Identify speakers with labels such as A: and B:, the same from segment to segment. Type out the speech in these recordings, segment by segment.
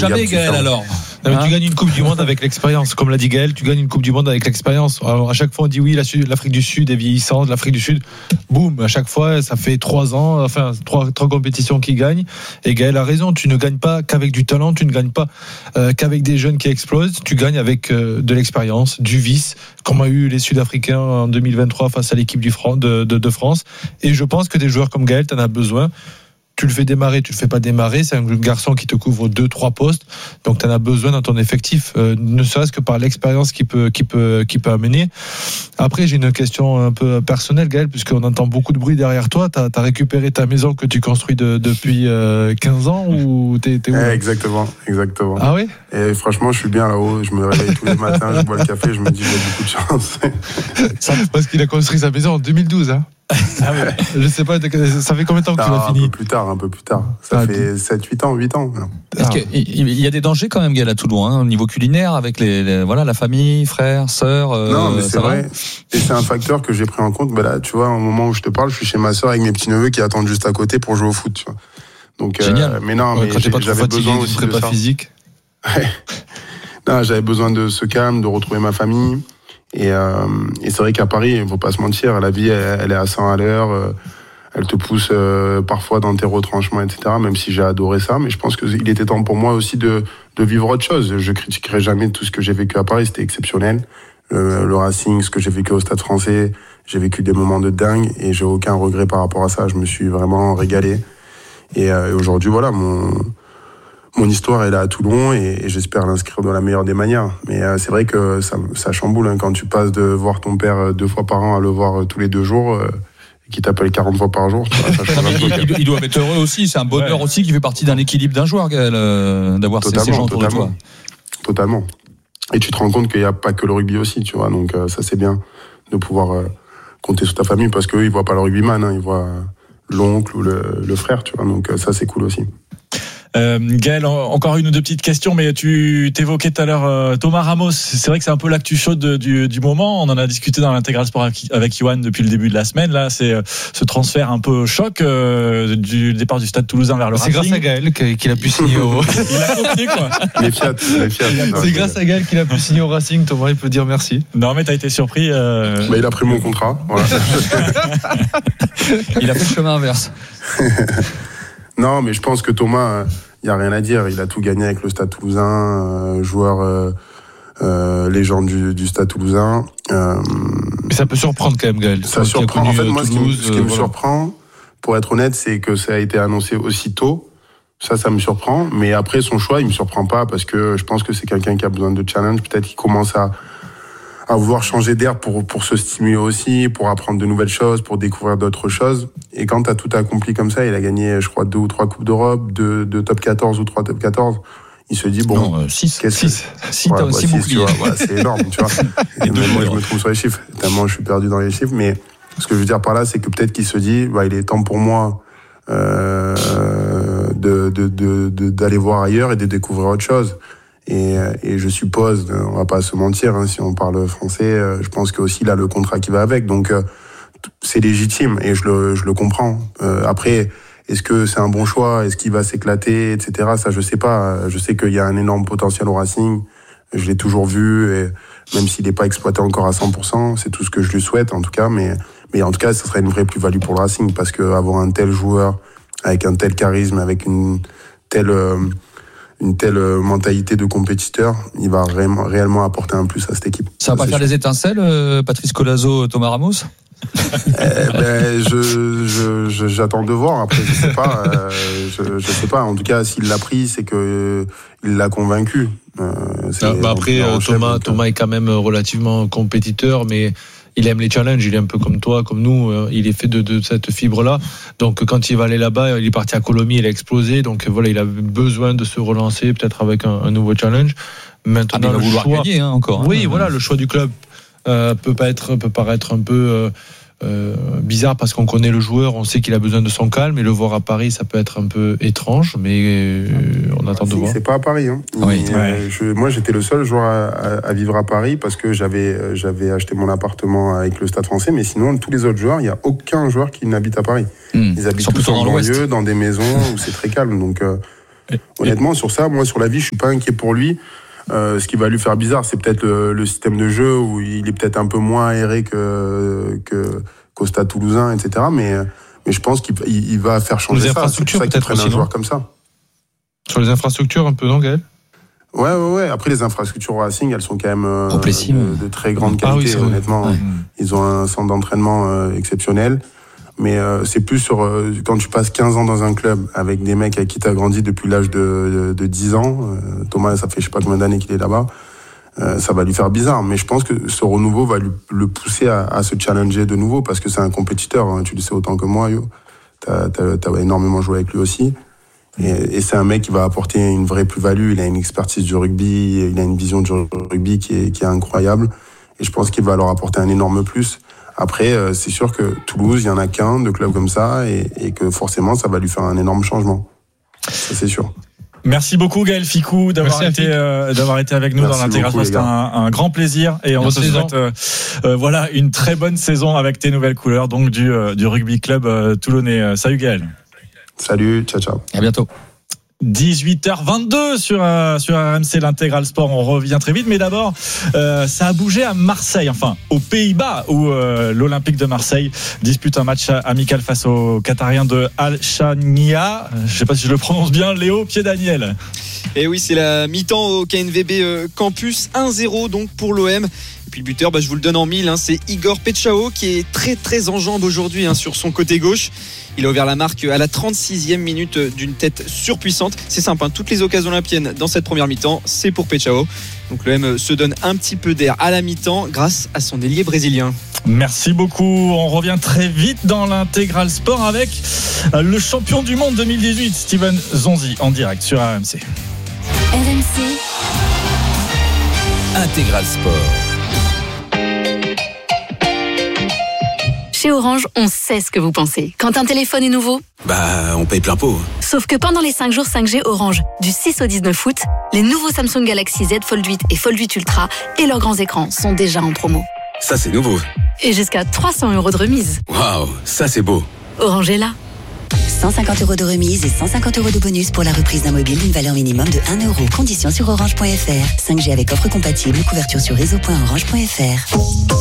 A: jamais, Gaël, alors.
B: Non, tu gagnes une Coupe du Monde avec l'expérience. Comme l'a dit Gaël, tu gagnes une Coupe du Monde avec l'expérience. Alors, à chaque fois, on dit oui, l'Afrique du Sud est vieillissante, l'Afrique du Sud, boum, à chaque fois, ça fait 3 ans, enfin, 3 compétitions qui gagnent. Et Gaël a raison, tu ne gagnes pas qu'avec du talent, tu ne gagnes pas qu'avec des jeunes qui explosent, tu gagnes avec de l'expérience, du vice, comme a eu les Sud-Africains en 2023 face à l'équipe de France. Et je pense que des joueurs comme Gaël, tu en as besoin. Tu le fais démarrer, tu le fais pas démarrer, c'est un garçon qui te couvre 2-3 postes, donc tu en as besoin dans ton effectif, ne serait-ce que par l'expérience qu'il peut amener. Après, j'ai une question un peu personnelle, Gaël, puisqu'on entend beaucoup de bruit derrière toi. T'as récupéré ta maison que tu construis depuis 15 ans ou t'es où?
C: Exactement.
B: Ah oui?
C: Et franchement, je suis bien là-haut, je me réveille tous les matins, je bois le café, je me dis j'ai beaucoup de chance.
B: Parce qu'il a construit sa maison en 2012, hein. Ah ouais. Je sais pas, ça fait combien de temps que tu l'as fini?
C: Un peu plus tard. Ça fait 7-8 ans, 8 ans.
A: Est-ce qu'il y a des dangers quand même, Gaël, à Toulon, au niveau culinaire, avec la famille, frères, sœurs?
C: Non, mais c'est vrai. Et c'est un facteur que j'ai pris en compte. Là, tu vois, au moment où je te parle, je suis chez ma sœur avec mes petits neveux qui attendent juste à côté pour jouer au foot. Tu vois. Donc,
A: génial.
C: Mais non, mais
B: quand t'es pas trop fatigué, du prépa physique.
C: Non, j'avais besoin de ce calme, de retrouver ma famille. Et c'est vrai qu'à Paris, il faut pas se mentir, la vie, elle est à 100 à l'heure. Elle te pousse parfois dans tes retranchements, etc. Même si j'ai adoré ça, mais je pense qu'il était temps pour moi aussi de vivre autre chose. Je critiquerai jamais tout ce que j'ai vécu à Paris, c'était exceptionnel. Le Racing, ce que j'ai vécu au Stade Français, j'ai vécu des moments de dingue et j'ai aucun regret par rapport à ça. Je me suis vraiment régalé. Et aujourd'hui, voilà, mon histoire elle est à Toulon et j'espère l'inscrire de la meilleure des manières. Mais c'est vrai que ça chamboule quand tu passes de voir ton père 2 fois par an à le voir tous les 2 jours et qui t'appelle 40 fois par jour. Ça change un peu.
A: Il doit être heureux aussi, c'est un bonheur aussi qui fait partie d'un équilibre d'un joueur, Gaël, d'avoir ces gens autour de toi.
C: Totalement. Et tu te rends compte qu'il n'y a pas que le rugby aussi, tu vois. Donc ça c'est bien de pouvoir compter sur ta famille parce qu'eux ils voient pas le rugbyman, ils voient l'oncle ou le frère, tu vois. Donc ça c'est cool aussi.
D: Gaël, encore une ou deux petites questions, mais tu t'évoquais tout à l'heure Thomas Ramos. C'est vrai que c'est un peu l'actu chaude du moment. On en a discuté dans l'Intégral Sport avec Yohan depuis le début de la semaine. Là, c'est ce transfert un peu choc du départ du Stade Toulousain vers le Racing.
B: C'est grâce à Gaël qu'il a pu signer au.
D: Il a compris quoi.
C: Les Fiat.
B: C'est grâce à Gaël qu'il a pu signer au Racing. Thomas, il peut dire merci.
D: Non, mais t'as été surpris.
C: Mais il a pris mon contrat. Voilà.
A: Il a fait le chemin inverse.
C: Non, mais je pense que Thomas, il n'y a rien à dire. Il a tout gagné avec le Stade Toulousain, joueur légende du Stade Toulousain.
B: Mais ça peut surprendre quand même, Gaël.
C: Ça surprend. En fait, moi,
B: Toulouse,
C: ce qui me surprend, pour être honnête, c'est que ça a été annoncé aussitôt. Ça me surprend. Mais après, son choix, il me surprend pas parce que je pense que c'est quelqu'un qui a besoin de challenge. Peut-être qu'il commence à vouloir changer d'air pour se stimuler aussi, pour apprendre de nouvelles choses, pour découvrir d'autres choses. Et quand t'as tout accompli comme ça, il a gagné, je crois, 2 ou 3 Coupes d'Europe, 2 top 14 ou 3 top 14. Il se dit, bon.
A: Non, 6
C: boucliers. C'est énorme, tu vois. Et même moi, je me trouve sur les chiffres. Tellement je suis perdu dans les chiffres. Mais ce que je veux dire par là, c'est que peut-être qu'il se dit, il est temps pour moi, d'aller voir ailleurs et de découvrir autre chose. Et je suppose, on va pas se mentir, si on parle français, je pense que aussi il a le contrat qui va avec, donc c'est légitime et je le comprends. Après, est-ce que c'est un bon choix, est-ce qu'il va s'éclater, etc. Ça, je sais pas. Je sais qu'il y a un énorme potentiel au Racing. Je l'ai toujours vu, et même s'il n'est pas exploité encore à 100%, c'est tout ce que je lui souhaite en tout cas. Mais en tout cas, ça serait une vraie plus-value pour le Racing parce que avoir un tel joueur avec un tel charisme, avec une telle mentalité de compétiteur, il va réellement apporter un plus à cette équipe.
A: Ça va pas faire des étincelles, Patrice Colazo, Thomas Ramos?
C: J'attends de voir. Après, je sais pas. Je sais pas. En tout cas, s'il l'a pris, c'est que il l'a convaincu.
B: Après, Thomas est quand même relativement compétiteur, mais il aime les challenges, il est un peu comme toi, comme nous, il est fait de cette fibre-là. Donc quand il va aller là-bas, il est parti à Colomiers, il a explosé. Donc voilà, il a besoin de se relancer, peut-être avec un nouveau challenge. Maintenant,
A: il va vouloir gagner encore.
B: Oui, voilà, le choix du club peut paraître un peu bizarre parce qu'on connaît le joueur, on sait qu'il a besoin de son calme, et le voir à Paris, ça peut être un peu étrange, mais on attend de voir.
C: C'est pas à Paris.
A: Oui.
C: Moi, j'étais le seul joueur à vivre à Paris parce que j'avais acheté mon appartement avec le Stade Français, mais sinon, tous les autres joueurs, il n'y a aucun joueur qui n'habite à Paris. Ils habitent tous en banlieue, dans des maisons où c'est très calme. Donc, Honnêtement, sur ça, moi, sur la vie, je suis pas inquiet pour lui. Ce qui va lui faire bizarre, c'est peut-être le système de jeu où il est peut-être un peu moins aéré qu'au Stade Toulousain, etc. Mais je pense qu'il va faire changer ça. C'est pour ça qu'il prenne un joueur comme ça.
B: Sur les infrastructures, un peu, non, Gaël ?
C: Ouais. Après, les infrastructures au Racing, elles sont quand même de très grande qualité, honnêtement. Ouais. Ils ont un centre d'entraînement exceptionnel. Mais c'est plus sur quand tu passes 15 ans dans un club avec des mecs avec qui tu as grandi depuis l'âge de 10 ans. Thomas, ça fait je sais pas combien d'années qu'il est là-bas. Ça va lui faire bizarre. Mais je pense que ce renouveau va le pousser à se challenger de nouveau parce que c'est un compétiteur. Hein, tu le sais autant que moi, Yo. T'as énormément joué avec lui aussi. Et c'est un mec qui va apporter une vraie plus-value. Il a une expertise du rugby, il a une vision du rugby qui est incroyable. Et je pense qu'il va leur apporter un énorme plus. Après, c'est sûr que Toulouse, il y en a qu'un de clubs comme ça et que forcément, ça va lui faire un énorme changement. Ça, c'est sûr.
D: Merci beaucoup Gaël Fickou d'avoir été avec nous. Merci dans l'Intégral Sport. C'était un grand plaisir et on te souhaite une très bonne saison avec tes nouvelles couleurs donc du rugby club toulonnais. Salut Gaël.
C: Salut, ciao.
A: À bientôt.
D: 18h22 sur RMC l'Intégral Sport. On revient très vite, mais d'abord, ça a bougé à Marseille, enfin aux Pays-Bas, où l'Olympique de Marseille dispute un match amical face aux Qatariens de Al-Shania. Je ne sais pas si je le prononce bien, Léo Pied-Daniel.
E: Et oui, c'est la mi-temps au KNVB Campus, 1-0 donc pour l'OM. Et puis le buteur, je vous le donne en mille, c'est Igor Pechao qui est très très en jambes aujourd'hui sur son côté gauche. Il a ouvert la marque à la 36e minute d'une tête surpuissante. C'est simple, toutes les occasions olympiennes dans cette première mi-temps, c'est pour Pechao. Donc l'OM se donne un petit peu d'air à la mi-temps grâce à son ailier brésilien.
D: Merci beaucoup. On revient très vite dans l'Intégral Sport avec le champion du monde 2018, Steven Zonzi, en direct sur RMC.
F: RMC Intégral Sport. Chez Orange, on sait ce que vous pensez. Quand un téléphone est nouveau,
G: on paye plein pot.
F: Sauf que pendant les 5 jours 5G Orange, du 6 au 19 août, les nouveaux Samsung Galaxy Z Fold 8 et Fold 8 Ultra et leurs grands écrans sont déjà en promo.
G: Ça, c'est nouveau.
F: Et jusqu'à 300 € de remise.
G: Waouh, ça, c'est beau.
F: Orange est là.
H: 150 € de remise et 150 € de bonus pour la reprise d'un mobile d'une valeur minimum de 1 €. Conditions sur orange.fr. 5G avec offre compatible. Couverture sur réseau.orange.fr.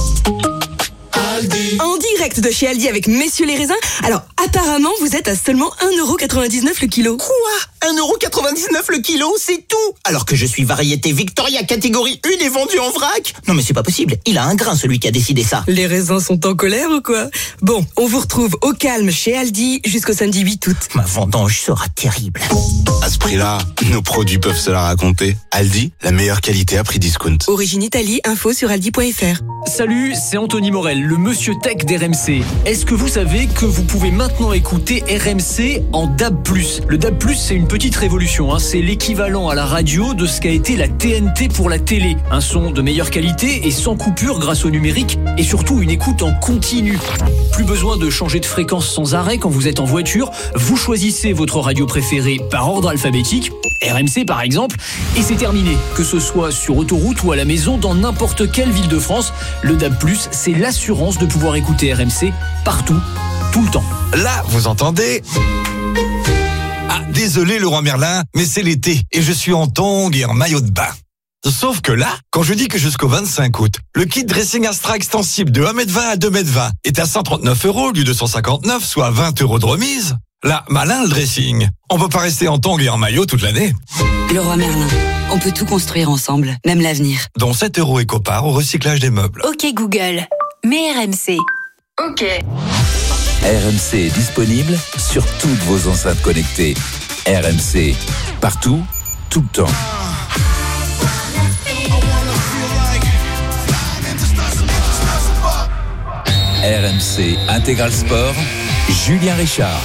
I: En direct de chez Aldi avec Messieurs les raisins. Alors, apparemment, vous êtes à seulement 1,99 € le kilo.
J: Quoi ? 1,99 € le kilo, c'est tout ? Alors que je suis variété Victoria catégorie 1 et vendu en vrac ? Non mais c'est pas possible, il a un grain celui qui a décidé ça.
I: Les raisins sont en colère ou quoi ? Bon, on vous retrouve au calme chez Aldi jusqu'au samedi 8 août.
J: Ma vendange sera terrible.
G: À ce prix-là, nos produits peuvent se la raconter. Aldi, la meilleure qualité à prix discount.
I: Origine Italie, info sur aldi.fr.
K: Salut, c'est Anthony Morel, le monsieur tech d'RMC. Est-ce que vous savez que vous pouvez maintenant écouter RMC en DAB+. Le DAB+, c'est une petite révolution, c'est l'équivalent à la radio de ce qu'a été la TNT pour la télé. Un son de meilleure qualité et sans coupure grâce au numérique et surtout une écoute en continu. Plus besoin de changer de fréquence sans arrêt quand vous êtes en voiture. Vous choisissez votre radio préférée par ordre alphabétique, RMC par exemple, et c'est terminé. Que ce soit sur autoroute ou à la maison, dans n'importe quelle ville de France, le DAB+, c'est l'assurance de pouvoir écouter RMC partout, tout le temps.
L: Là, vous entendez ? Ah, désolé Leroy Merlin, mais c'est l'été et je suis en tongs et en maillot de bain. Sauf que là, quand je dis que jusqu'au 25 août, le kit dressing Astra extensible de 1m20 à 2m20 est à 139 € au lieu de 159, soit 20 € de remise, là, malin le dressing. On peut pas rester en tongs et en maillot toute l'année.
H: Leroy Merlin, on peut tout construire ensemble, même l'avenir.
L: Dont 7 € éco-part au recyclage des meubles.
F: Ok Google, mets RMC. Ok.
M: RMC est disponible sur toutes vos enceintes connectées. RMC, partout, tout le temps. RMC Intégral Sport, Julien Richard.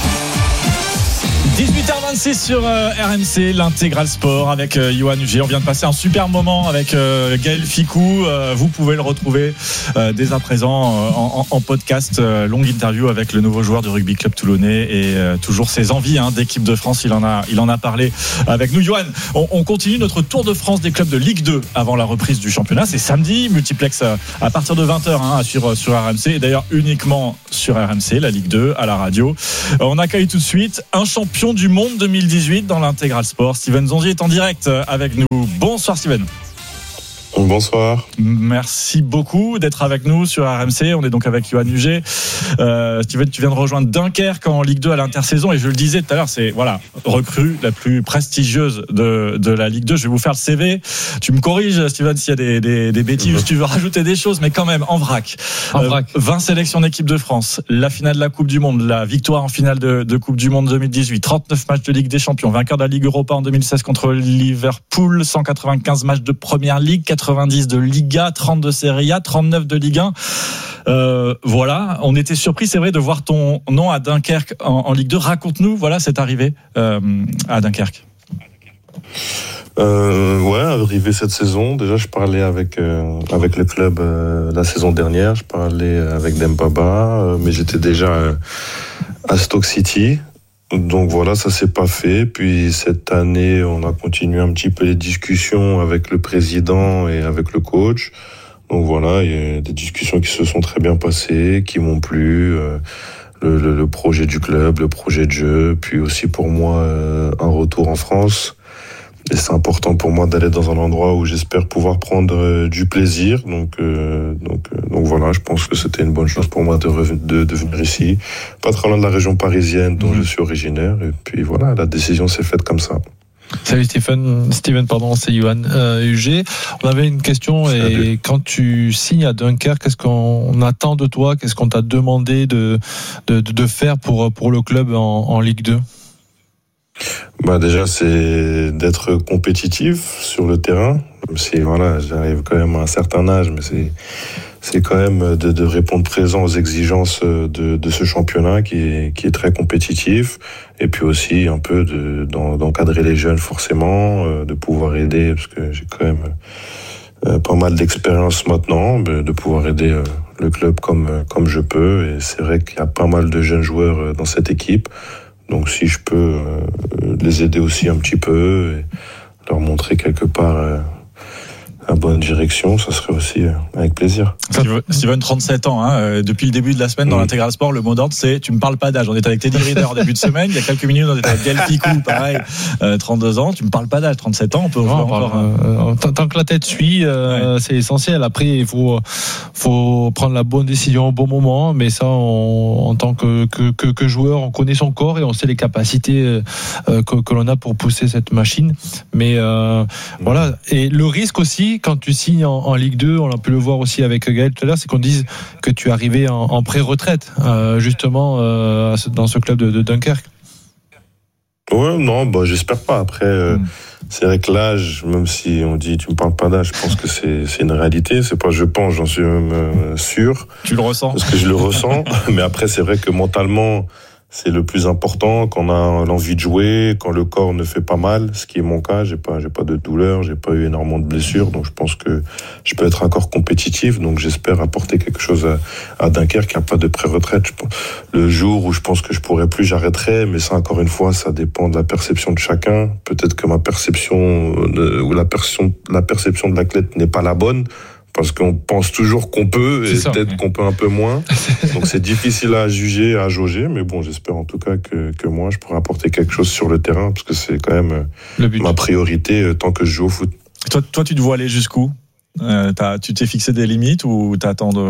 D: 18h26 sur RMC, l'Intégral Sport avec Yohan Ugier. On vient de passer un super moment avec Gaël Fickou. Vous pouvez le retrouver dès à présent en podcast. Longue interview avec le nouveau joueur du rugby club toulonnais et toujours ses envies d'équipe de France. Il en a parlé avec nous. Yohan, on continue notre tour de France des clubs de Ligue 2 avant la reprise du championnat. C'est samedi, multiplex à partir de 20h sur RMC et d'ailleurs uniquement sur RMC, la Ligue 2 à la radio. On accueille tout de suite un champion champion du monde 2018 dans l'Intégral Sport. Steven Zonzi est en direct avec nous. Bonsoir Steven.
N: Bonsoir.
D: Merci beaucoup d'être avec nous sur RMC. On est donc avec Yoann Huget. Steven, tu viens de rejoindre Dunkerque en Ligue 2 à l'intersaison et je le disais tout à l'heure, c'est recrue la plus prestigieuse de la Ligue 2. Je vais vous faire le CV. Tu me corriges, Steven, s'il y a des bêtises, si tu veux rajouter des choses, mais quand même en vrac. 20 sélections d'équipe de France, la finale de la Coupe du Monde, la victoire en finale de Coupe du Monde 2018, 39 matchs de Ligue des Champions, vainqueur de la Ligue Europa en 2016 contre Liverpool, 195 matchs de Première Ligue, 90 de Liga, 30 de Serie A, 39 de Ligue 1. Voilà, on était surpris, c'est vrai, de voir ton nom à Dunkerque en Ligue 2. Raconte-nous, cette arrivée à Dunkerque.
N: Arrivé cette saison. Déjà, je parlais avec le club la saison dernière. Je parlais avec Dembaba, mais j'étais déjà à Stoke City. Donc voilà, ça s'est pas fait. Puis cette année, on a continué un petit peu les discussions avec le président et avec le coach. Donc voilà, il y a des discussions qui se sont très bien passées, qui m'ont plu. Le projet du club, le projet de jeu, puis aussi pour moi un retour en France. Et c'est important pour moi d'aller dans un endroit où j'espère pouvoir prendre du plaisir. Donc voilà, je pense que c'était une bonne chose pour moi de venir ici. Pas très loin de la région parisienne dont je suis originaire. Et puis voilà, la décision s'est faite comme ça.
B: Salut Steven, c'est Yoann Huget. On avait une question. Salut. Et quand tu signes à Dunkerque, qu'est-ce qu'on attend de toi? Qu'est-ce qu'on t'a demandé de faire pour le club en Ligue 2?
N: Déjà, c'est d'être compétitif sur le terrain. Même si j'arrive quand même à un certain âge, mais c'est quand même de répondre présent aux exigences de ce championnat qui est très compétitif. Et puis aussi un peu d'encadrer les jeunes forcément, de pouvoir aider, parce que j'ai quand même pas mal d'expérience maintenant, de pouvoir aider le club comme je peux. Et c'est vrai qu'il y a pas mal de jeunes joueurs dans cette équipe. Donc si je peux les aider aussi un petit peu et leur montrer quelque part la bonne direction, ça serait aussi avec plaisir.
D: Steven, 37 ans, depuis le début de la semaine dans l'Intégral Sport, le mot d'ordre c'est tu me parles pas d'âge. On était avec Teddy Riner en début de semaine, il y a quelques minutes on était avec Gaël Picou, pareil, 32 ans, tu me parles pas d'âge, 37 ans, on peut
B: tant que la tête suit, c'est essentiel. Après il faut prendre la bonne décision au bon moment, mais ça en tant que joueur, on connaît son corps et on sait les capacités que l'on a pour pousser cette machine. Mais voilà, et le risque aussi quand tu signes en Ligue 2, on a pu le voir aussi avec Gaël tout à l'heure, c'est qu'on dise que tu es arrivé en pré-retraite, justement, dans ce club de Dunkerque.
N: Ouais, non, j'espère pas. Après, c'est vrai que l'âge, même si on dit tu me parles pas d'âge, je pense que c'est une réalité. C'est pas je pense, j'en suis même sûr.
D: Tu le ressens.
N: Parce que je le ressens. Mais après, c'est vrai que mentalement, c'est le plus important quand on a l'envie de jouer, quand le corps ne fait pas mal, ce qui est mon cas. J'ai pas de douleur, j'ai pas eu énormément de blessures, donc je pense que je peux être encore compétitif. Donc j'espère apporter quelque chose à Dunkerque. Il n'y a pas de pré-retraite. Le jour où je pense que je pourrais plus, j'arrêterai. Mais ça, encore une fois, ça dépend de la perception de chacun. Peut-être que ma perception ou la perception de l'athlète n'est pas la bonne. Parce qu'on pense toujours qu'on peut, et peut-être qu'on peut un peu moins. Donc c'est difficile à juger, à jauger, mais bon, j'espère en tout cas que moi, je pourrai apporter quelque chose sur le terrain, parce que c'est quand même ma priorité tant que je joue au foot.
D: Toi, tu te vois aller jusqu'où? Tu t'es fixé des limites ou t'attends de...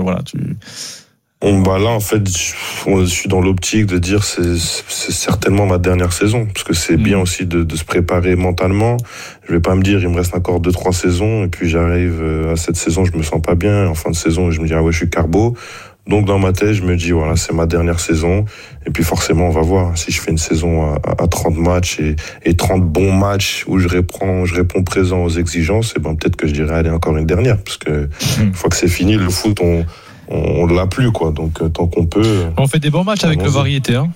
N: Là, en fait, je suis dans l'optique de dire c'est certainement ma dernière saison, parce que c'est bien aussi de se préparer mentalement. Je vais pas me dire il me reste encore 2-3 saisons et puis j'arrive à cette saison, je me sens pas bien. En fin de saison, je me dis je suis carbo. Donc dans ma tête, je me dis c'est ma dernière saison. Et puis forcément, on va voir si je fais une saison à 30 matchs et 30 bons matchs où je réponds présent aux exigences. Et peut-être que je dirais allez encore une dernière, parce que une fois que c'est fini, le foot on l'a plus quoi, donc tant qu'on peut.
B: On fait des bons matchs avec le variété, hein.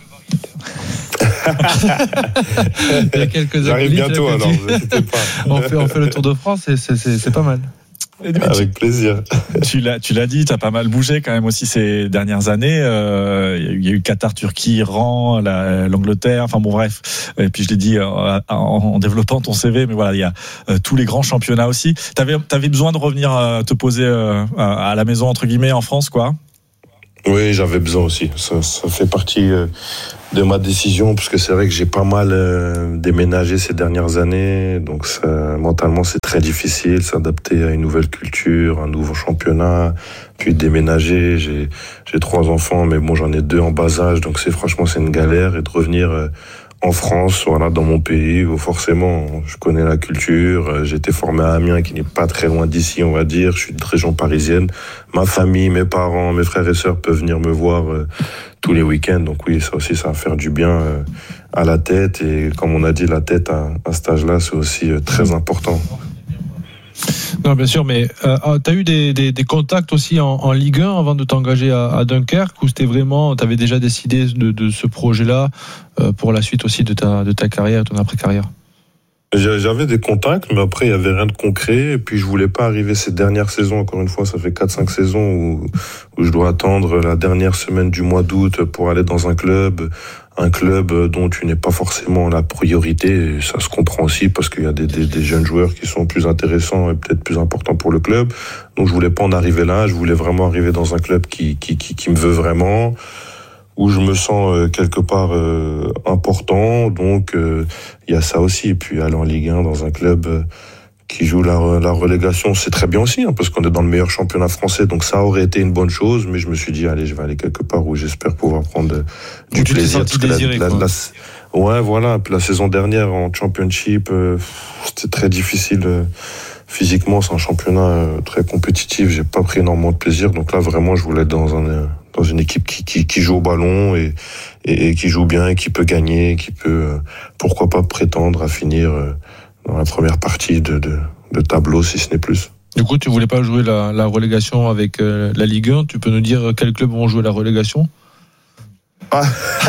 B: Il y a quelques
N: J'arrive bientôt alors.
B: On fait le Tour de France et c'est pas mal.
N: Avec plaisir.
D: Tu l'as dit, tu as pas mal bougé quand même aussi ces dernières années. Il y a eu Qatar, Turquie, Iran, l'Angleterre, enfin bon bref. Et puis je l'ai dit en développant ton CV, mais voilà, il y a tous les grands championnats aussi. T'avais besoin de revenir te poser à la maison entre guillemets en France, quoi.
N: Oui, j'avais besoin aussi. Ça fait partie de ma décision, parce que c'est vrai que j'ai pas mal déménagé ces dernières années. Donc mentalement, c'est très difficile, s'adapter à une nouvelle culture, un nouveau championnat, puis déménager. J'ai 3 enfants, mais bon, j'en ai 2 en bas âge, donc franchement, c'est une galère. Et de revenir en France, voilà, dans mon pays, où forcément, je connais la culture. J'ai été formé à Amiens, qui n'est pas très loin d'ici, on va dire. Je suis de région parisienne. Ma famille, mes parents, mes frères et sœurs peuvent venir me voir tous les week-ends. Donc oui, ça aussi, ça va faire du bien à la tête. Et comme on a dit, la tête à cet âge-là, c'est aussi très important.
B: Non, bien sûr, mais tu as eu des contacts aussi en Ligue 1 avant de t'engager à Dunkerque, ou c'était vraiment, tu avais déjà décidé de ce projet-là pour la suite aussi de ta carrière, ton après-carrière?
N: J'avais des contacts, mais après, il n'y avait rien de concret. Et puis, je voulais pas arriver cette dernière saison. Encore une fois, ça fait 4-5 saisons où je dois attendre la dernière semaine du mois d'août pour aller dans un club dont tu n'es pas forcément la priorité. Et ça se comprend aussi, parce qu'il y a des jeunes joueurs qui sont plus intéressants et peut-être plus importants pour le club. Donc, je voulais pas en arriver là. Je voulais vraiment arriver dans un club qui me veut vraiment, où je me sens quelque part important. Donc il y a ça aussi. Et puis aller en Ligue 1 dans un club qui joue la relégation, c'est très bien aussi, hein, parce qu'on est dans le meilleur championnat français, donc ça aurait été une bonne chose. Mais je me suis dit, allez, je vais aller quelque part où j'espère pouvoir prendre du plaisir. Ouais, voilà. Puis la saison dernière en Championship, c'était très difficile. Physiquement, c'est un championnat très compétitif. J'ai pas pris énormément de plaisir. Donc là, vraiment, je voulais être dans une équipe qui joue au ballon et qui joue bien, et qui peut gagner, qui peut, pourquoi pas, prétendre à finir dans la première partie de tableau, si ce n'est plus.
B: Du coup, tu voulais pas jouer la relégation avec la Ligue 1. Tu peux nous dire quels clubs vont jouer la relégation?
N: Non,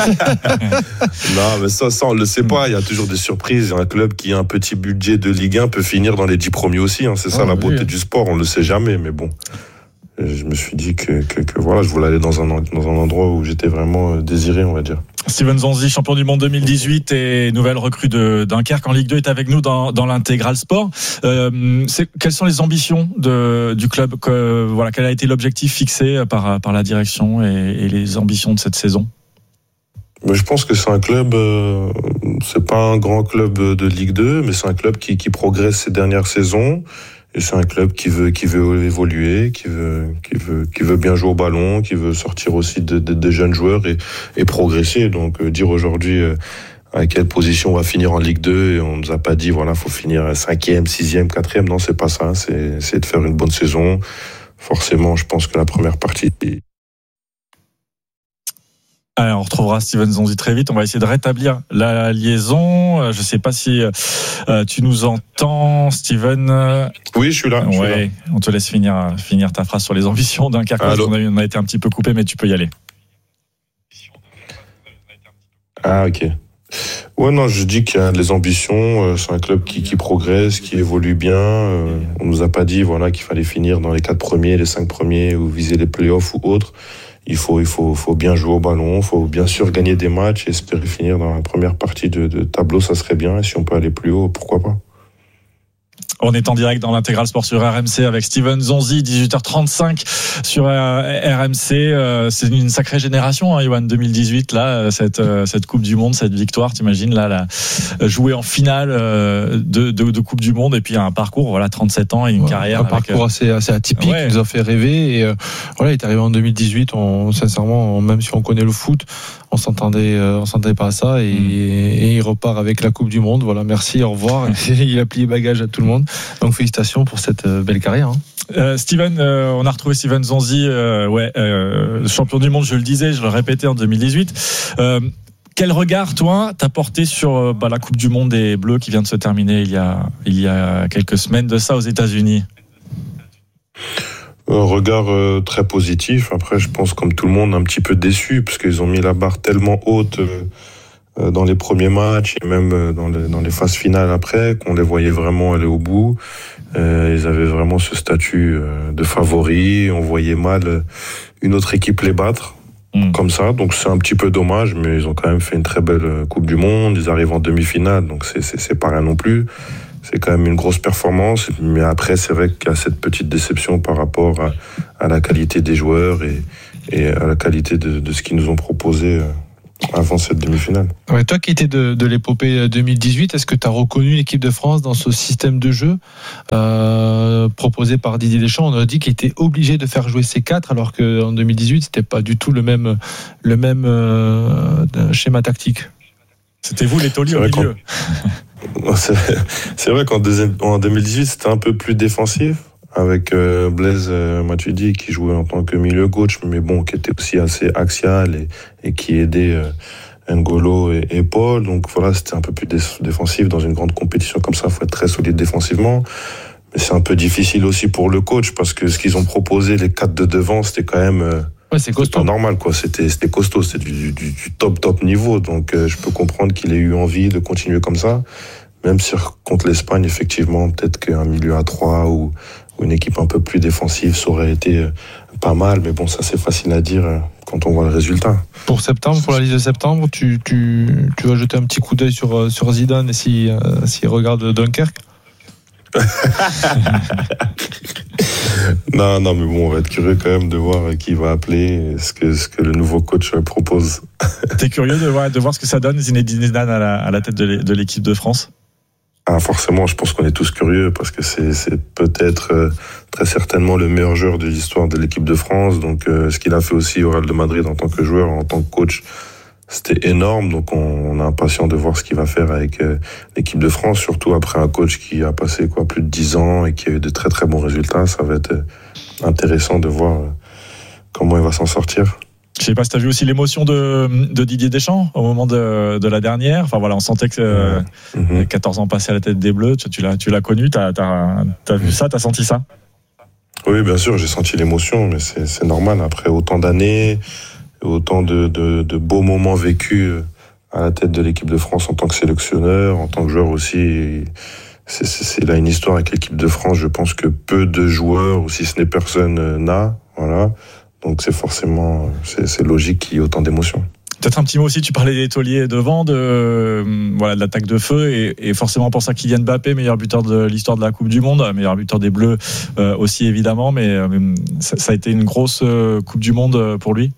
N: mais ça, on le sait pas. Il y a toujours des surprises. Il y a un club qui a un petit budget de Ligue 1 peut finir dans les 10 premiers aussi, hein. C'est ça la beauté du sport. On le sait jamais, mais bon. Je me suis dit que voilà, je voulais aller dans un endroit où j'étais vraiment désiré, on va dire.
D: Steven Zonzi, champion du monde 2018 et nouvelle recrue de Dunkerque en Ligue 2, est avec nous dans l'Intégral Sport. Quelles sont les ambitions du club? Quel a été l'objectif fixé par la direction et les ambitions de cette saison?
N: Mais je pense que c'est un club, c'est pas un grand club de Ligue 2, mais c'est un club qui progresse ces dernières saisons. Et c'est un club qui veut évoluer, qui veut bien jouer au ballon, qui veut sortir aussi des jeunes joueurs et progresser. Donc dire aujourd'hui à quelle position on va finir en Ligue 2, et on nous a pas dit voilà, faut finir 5e, 6e, 4e. Non, c'est pas ça. C'est de faire une bonne saison. Forcément, je pense que la première partie.
D: Allez, on retrouvera Steven Zonzi très vite. On va essayer de rétablir la liaison. Je ne sais pas si tu nous entends, Steven.
N: Oui, je suis là.
D: Ouais, on te laisse finir ta phrase sur les ambitions d'un Dunkerque. On a été un petit peu coupé, mais tu peux y aller.
N: Ah, ok. Ouais, non, je dis qu'il y a des ambitions. C'est un club qui progresse, qui évolue bien. On nous a pas dit voilà qu'il fallait finir dans les 4 premiers, les 5 premiers, ou viser les playoffs ou autres. Il faut bien jouer au ballon, il faut bien sûr gagner des matchs et espérer finir dans la première partie de tableau, ça serait bien. Et si on peut aller plus haut, pourquoi pas.
D: On est en direct dans l'Intégral Sport sur RMC avec Steven Zonzi, 18h35 sur RMC. C'est une sacrée génération, hein, Yoann, 2018, là, cette Coupe du Monde, cette victoire, t'imagines, là, jouer en finale de Coupe du Monde, et puis un parcours, voilà, 37 ans et une carrière.
B: Un parcours assez atypique, qui nous a fait rêver. Et voilà, il est arrivé en 2018, sincèrement, même si on connaît le foot, on s'entendait pas à ça, et il repart avec la Coupe du Monde. Voilà, merci, au revoir. Il a plié bagage à tout le monde. Donc félicitations pour cette belle carrière, hein.
D: Steven, on a retrouvé Steven Zonzi, champion du monde, je le disais, je le répétais, en 2018. Quel regard, toi, t'as porté sur la Coupe du Monde des Bleus qui vient de se terminer il y a quelques semaines de ça aux États-Unis?
N: Un regard très positif. Après, je pense, comme tout le monde, un petit peu déçu, parce qu'ils ont mis la barre tellement haute dans les premiers matchs et même dans les phases finales après, qu'on les voyait vraiment aller au bout. Ils avaient vraiment ce statut de favori. On voyait mal une autre équipe les battre comme ça. Donc c'est un petit peu dommage, mais ils ont quand même fait une très belle Coupe du Monde. Ils arrivent en demi-finale, donc c'est pas rien non plus. C'est quand même une grosse performance. Mais après, c'est vrai qu'il y a cette petite déception par rapport à la qualité des joueurs et à la qualité de ce qu'ils nous ont proposé avant cette demi-finale.
B: Ouais, toi qui étais de l'épopée 2018, est-ce que tu as reconnu l'équipe de France dans ce système de jeu proposé par Didier Deschamps? On a dit qu'il était obligé de faire jouer ces 4, alors qu'en 2018, c'était pas du tout le même schéma tactique.
D: C'était vous les tauliers au milieu.
N: C'est vrai qu'en 2018, c'était un peu plus défensif, avec Blaise Matuidi qui jouait en tant que milieu gauche, mais bon, qui était aussi assez axial et qui aidait N'Golo et Paul. Donc voilà, c'était un peu plus défensif. Dans une grande compétition comme ça, il faut être très solide défensivement. Mais c'est un peu difficile aussi pour le coach, parce que ce qu'ils ont proposé, les 4 de devant, c'était quand même...
B: c'est costaud.
N: Pas normal, quoi. C'était costaud, c'était du top niveau. Donc je peux comprendre qu'il ait eu envie de continuer comme ça. Même si contre l'Espagne, effectivement, peut-être qu'un milieu à 3 ou une équipe un peu plus défensive, ça aurait été pas mal. Mais bon, ça c'est facile à dire quand on voit le résultat.
B: Pour septembre, pour la liste de septembre, tu vas jeter un petit coup d'œil sur Zidane et s'il regarde Dunkerque?
N: Non, mais bon, on va être curieux quand même de voir qui va appeler, ce que le nouveau coach propose.
D: T'es curieux de voir ce que ça donne, Zinedine Zidane à la tête de l'équipe de France?
N: Forcément, je pense qu'on est tous curieux, parce que c'est peut-être très certainement le meilleur joueur de l'histoire de l'équipe de France. Donc ce qu'il a fait aussi au Real de Madrid en tant que joueur, en tant que coach, c'était énorme. Donc on est impatient de voir ce qu'il va faire avec l'équipe de France, surtout après un coach qui a passé plus de 10 ans et qui a eu de très très bons résultats. Ça va être intéressant de voir comment il va s'en sortir.
D: Je sais pas si tu as vu aussi l'émotion de Didier Deschamps au moment de la dernière. Enfin voilà, on sentait que 14 ans passés à la tête des Bleus, tu l'as connu, t'as vu ça, t'as senti ça?
N: Oui, bien sûr, j'ai senti l'émotion, mais c'est normal. Après autant d'années, autant de beaux moments vécus à la tête de l'équipe de France en tant que sélectionneur, en tant que joueur aussi. C'est là une histoire avec l'équipe de France. Je pense que peu de joueurs, ou si ce n'est personne, n'a. Voilà. Donc c'est forcément, c'est logique qu'il y ait autant d'émotions.
D: Peut-être un petit mot aussi, tu parlais des tauliers devant, de l'attaque de feu, et forcément pour ça Kylian Mbappé, meilleur buteur de l'histoire de la Coupe du Monde, meilleur buteur des Bleus aussi évidemment, mais ça a été une grosse Coupe du Monde pour lui.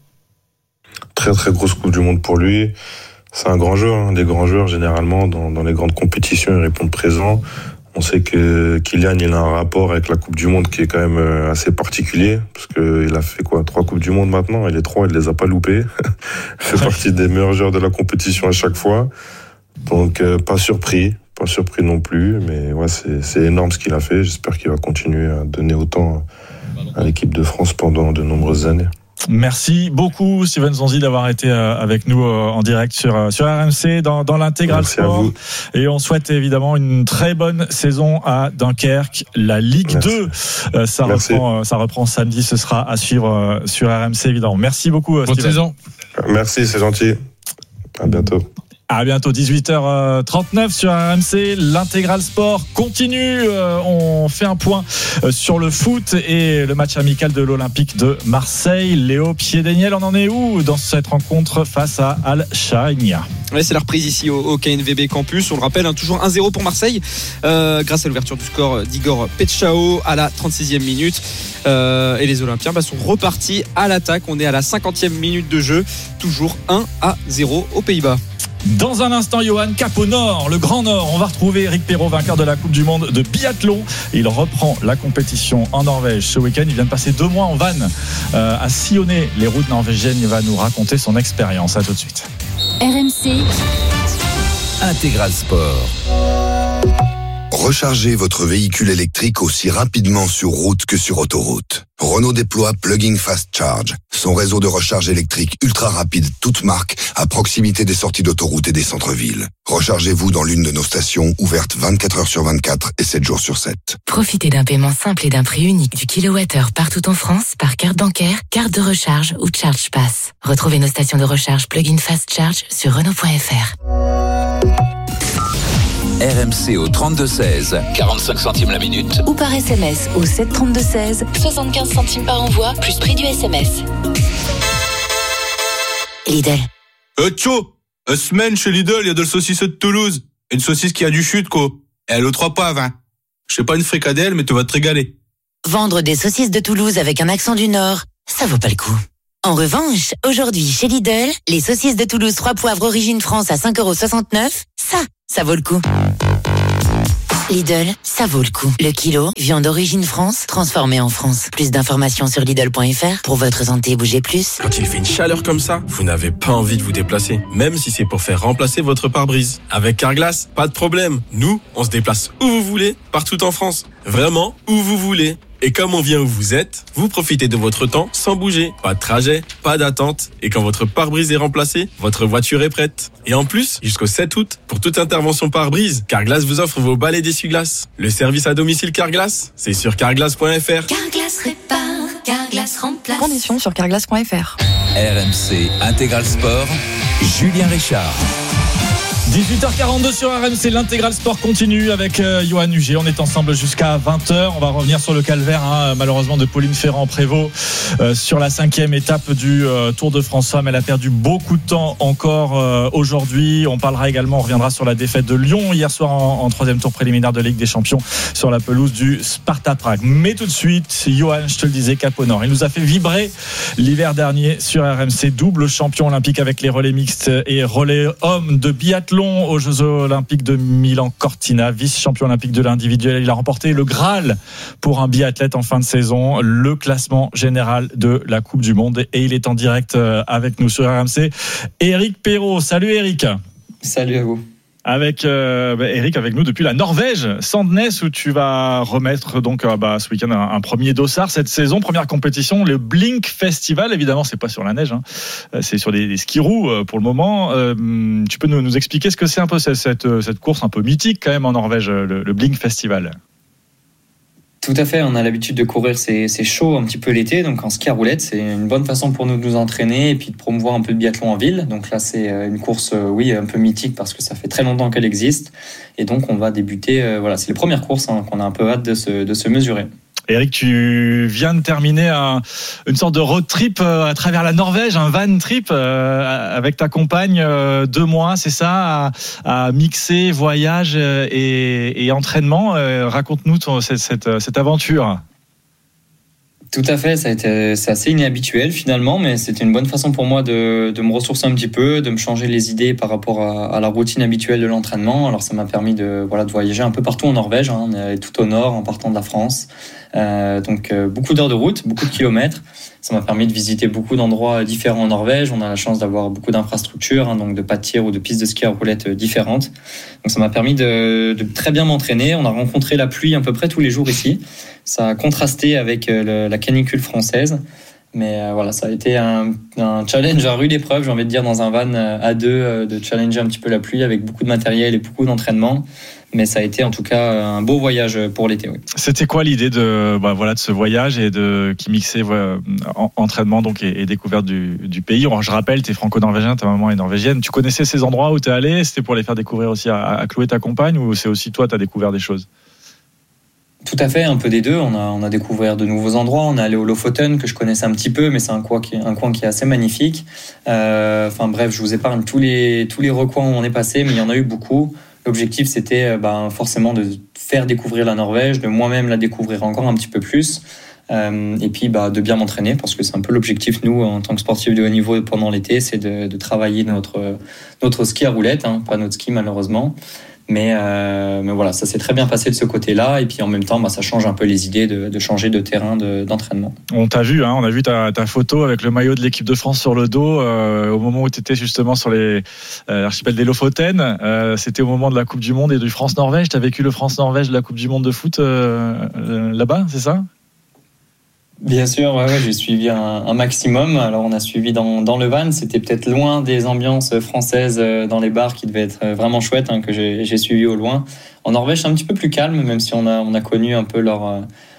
N: Très très grosse Coupe du Monde pour lui. C'est un grand joueur, Les grands joueurs généralement dans les grandes compétitions ils répondent présent. On sait que Kylian, il a un rapport avec la Coupe du Monde qui est quand même assez particulier, parce qu'il a fait 3 Coupes du Monde maintenant, et les 3, il les a pas loupées. Il fait partie des meilleurs joueurs de la compétition à chaque fois. Donc, pas surpris non plus, mais ouais, c'est énorme ce qu'il a fait. J'espère qu'il va continuer à donner autant à l'équipe de France pendant de nombreuses années.
D: Merci beaucoup Steven Zonzi d'avoir été avec nous en direct sur RMC dans l'intégral sport, et on souhaite évidemment une très bonne saison à Dunkerque. La Ligue 2 ça reprend samedi, ce sera à suivre sur RMC évidemment. Merci beaucoup
B: Bonne
D: Steven.
B: saison.
N: Merci, c'est gentil. À bientôt.
D: À bientôt, 18h39 sur RMC. L'intégral sport continue. On fait un point sur le foot et le match amical de l'Olympique de Marseille. Léo Piedeniel, on en est où dans cette rencontre face à Al-Shahania?
E: Ouais, c'est la reprise ici au KNVB Campus. On le rappelle, toujours 1-0 pour Marseille, grâce à l'ouverture du score d'Igor Petchao à la 36e minute. Et les Olympiens sont repartis à l'attaque. On est à la 50e minute de jeu, toujours 1-0 aux Pays-Bas.
D: Dans un instant, Johan, cap au nord, le Grand Nord. On va retrouver Eric Perrault, vainqueur de la Coupe du Monde de biathlon. Il reprend la compétition en Norvège ce week-end. Il vient de passer 2 mois en van à sillonner les routes norvégiennes. Il va nous raconter son expérience. À tout de suite.
O: RMC
M: Intégral Sport.
P: Rechargez votre véhicule électrique aussi rapidement sur route que sur autoroute. Renault déploie Plug-in Fast Charge, son réseau de recharge électrique ultra rapide, toute marque, à proximité des sorties d'autoroute et des centres-villes. Rechargez-vous dans l'une de nos stations, ouvertes 24 heures sur 24 et 7 jours sur 7.
Q: Profitez d'un paiement simple et d'un prix unique du kilowattheure partout en France par carte bancaire, carte de recharge ou Charge Pass. Retrouvez nos stations de recharge Plug-in Fast Charge sur Renault.fr.
M: RMC au 32-16, 45 centimes la minute.
Q: Ou par SMS au 732-16, 75 centimes par envoi, plus prix du SMS.
R: Lidl. Tcho, semaine chez Lidl, il y a de la saucisse de Toulouse. Une saucisse qui a du chute, quoi. Et elle aux 3 paves, hein. Je sais pas une fricadelle, mais tu vas te régaler.
S: Vendre des saucisses de Toulouse avec un accent du Nord, ça vaut pas le coup.
Q: En revanche, aujourd'hui chez Lidl, les saucisses de Toulouse 3 poivres origine France à 5,69 €, ça vaut le coup. Lidl, ça vaut le coup. Le kilo, viande d'origine France, transformée en France. Plus d'informations sur Lidl.fr. Pour votre santé, bougez plus.
O: Quand il fait une chaleur comme ça, vous n'avez pas envie de vous déplacer. Même si c'est pour faire remplacer votre pare-brise. Avec Carglass, pas de problème. Nous, on se déplace où vous voulez, partout en France. Vraiment, où vous voulez. Et comme on vient où vous êtes, vous profitez de votre temps sans bouger. Pas de trajet, pas d'attente. Et quand votre pare-brise est remplacé, votre voiture est prête. Et en plus, jusqu'au 7 août, pour toute intervention pare-brise, Carglass vous offre vos balais d'essuie-glace. Le service à domicile Carglass, c'est sur carglass.fr.
S: Carglass répare, Carglass remplace.
T: Conditions sur carglass.fr.
M: RMC Intégral Sport, Julien Richard.
D: 18h42 sur RMC, l'intégral sport continue avec Johan Huget. On est ensemble jusqu'à 20h. On va revenir sur le calvaire, malheureusement, de Pauline Ferrand-Prévot sur la 5e étape du Tour de France Femmes. Elle a perdu beaucoup de temps encore aujourd'hui. On reviendra sur la défaite de Lyon hier soir en 3e tour préliminaire de Ligue des Champions sur la pelouse du Sparta Prague. Mais tout de suite, Johan, je te le disais, Cap au Nord. Il nous a fait vibrer l'hiver dernier sur RMC, double champion olympique avec les relais mixtes et relais hommes de biathlon aux Jeux Olympiques de Milan-Cortina, vice-champion olympique de l'individuel. Il a remporté le Graal pour un biathlète en fin de saison, le classement général de la Coupe du Monde. Et il est en direct avec nous sur RMC. Éric Perrault. Salut Éric.
U: Salut à vous.
D: Avec Éric avec nous depuis la Norvège, Sandnes, où tu vas remettre donc ce week-end un premier dossard cette saison, première compétition, le Blink Festival. Évidemment, c'est pas sur la neige, c'est sur des skis roues pour le moment. Tu peux nous expliquer ce que c'est un peu cette course un peu mythique quand même en Norvège, le Blink Festival?
U: Tout à fait, on a l'habitude de courir ces shows un petit peu l'été, donc en ski à roulette, c'est une bonne façon pour nous de nous entraîner et puis de promouvoir un peu de biathlon en ville. Donc là, c'est une course, un peu mythique parce que ça fait très longtemps qu'elle existe. Et donc, on va débuter, c'est les premières courses qu'on a un peu hâte de se mesurer.
D: Eric, tu viens de terminer une sorte de road trip à travers la Norvège, un van trip avec ta compagne, 2 mois, c'est ça, à mixer voyage et entraînement. Raconte-nous cette aventure.
U: Tout à fait, c'est assez inhabituel finalement, mais c'était une bonne façon pour moi de me ressourcer un petit peu, de me changer les idées par rapport à la routine habituelle de l'entraînement. Alors ça m'a permis de voyager un peu partout en Norvège, on est allé tout au nord en partant de la France. Donc beaucoup d'heures de route, beaucoup de kilomètres. Ça m'a permis de visiter beaucoup d'endroits différents en Norvège. On a la chance d'avoir beaucoup d'infrastructures, donc de pas de tir ou de pistes de ski à roulettes différentes. Donc ça m'a permis de très bien m'entraîner. On a rencontré la pluie à peu près tous les jours ici. Ça a contrasté avec la canicule française. Mais ça a été un challenge à rude épreuve, j'ai envie de dire, dans un van à 2, de challenger un petit peu la pluie avec beaucoup de matériel et beaucoup d'entraînement. Mais ça a été en tout cas un beau voyage pour l'été. Oui.
D: C'était quoi l'idée de ce voyage et qui mixait entraînement donc et découverte du pays? Je rappelle, tu es franco-norvégien, ta maman est norvégienne. Tu connaissais ces endroits où tu es allé? C'était pour les faire découvrir aussi à Chloé, ta compagne, ou c'est aussi toi, tu as découvert des choses?
U: Tout à fait, un peu des deux. On a découvert de nouveaux endroits. On est allé au Lofoten, que je connaissais un petit peu, mais c'est un coin qui est assez magnifique. Bref, je vous épargne tous les recoins où on est passé, mais il y en a eu beaucoup. L'objectif, c'était forcément de faire découvrir la Norvège, de moi-même la découvrir encore un petit peu plus, et puis de bien m'entraîner, parce que c'est un peu l'objectif, nous, en tant que sportifs de haut niveau pendant l'été, c'est de travailler notre ski à roulettes, pas notre ski malheureusement. Mais voilà, ça s'est très bien passé de ce côté-là, et puis en même temps ça change un peu les idées de changer de terrain d'entraînement.
D: On t'a vu, on a vu ta photo avec le maillot de l'équipe de France sur le dos au moment où tu étais justement sur l'archipel des Lofoten. C'était au moment de la Coupe du Monde et du France-Norvège. Tu as vécu le France-Norvège de la Coupe du Monde de foot là-bas, c'est ça?
U: Bien sûr, j'ai suivi un maximum. Alors on a suivi dans le van, c'était peut-être loin des ambiances françaises dans les bars qui devaient être vraiment chouettes, que j'ai suivi au loin. En Norvège, c'est un petit peu plus calme, même si on a connu un peu leur